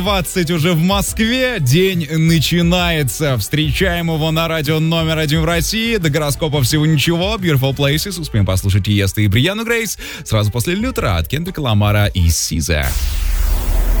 20 уже в Москве, день начинается. Встречаем его на радио номер 1 в России. До гороскопа всего ничего. Beautiful Places. Успеем послушать Тиеста и Бриану Грейс. Сразу после Лютера от Кендрика Ламара и Сиза.